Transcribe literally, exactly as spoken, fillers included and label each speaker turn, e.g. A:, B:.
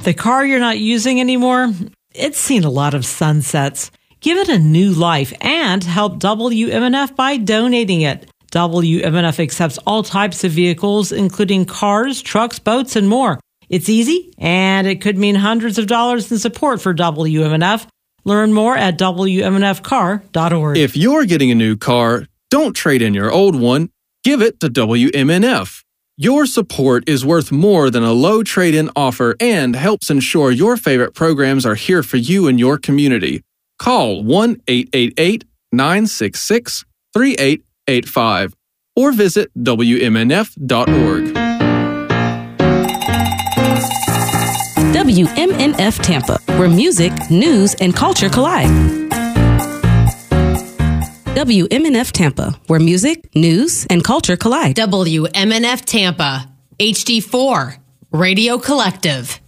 A: The car you're not using anymore? It's seen a lot of sunsets. Give it a new life and help W M N F by donating it. W M N F accepts all types of vehicles, including cars, trucks, boats, and more. It's easy, and it could mean hundreds of dollars in support for W M N F. Learn more at W M N F car dot org.
B: If you're getting a new car, don't trade in your old one. Give it to W M N F. Your support is worth more than a low trade-in offer and helps ensure your favorite programs are here for you and your community. Call one eight eight eight, nine six six, three eight eight five or visit W M N F dot org.
C: W M N F Tampa, where music, news, and culture collide. W M N F Tampa, where music, news, and culture collide.
D: W M N F Tampa, H D four, Radio Collective.